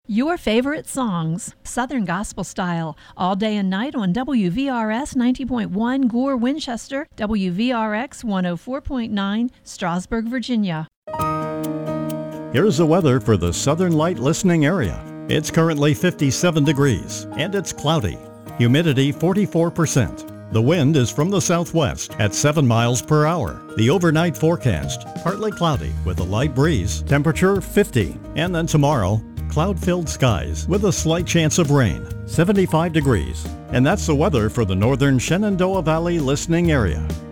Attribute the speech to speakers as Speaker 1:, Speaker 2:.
Speaker 1: Your favorite songs, Southern Gospel Style, all day and night on WVRS 90.1 Gore, Winchester, WVRX 104.9 Strasburg, Virginia.
Speaker 2: Here's the weather for the Southern Light listening area. It's currently 57 degrees and it's cloudy. Humidity 44%. The wind is from the southwest at 7 miles per hour. The overnight forecast, partly cloudy with a light breeze, temperature 50. And then tomorrow, cloud-filled skies with a slight chance of rain, 75 degrees. And that's the weather for the northern Shenandoah Valley listening area.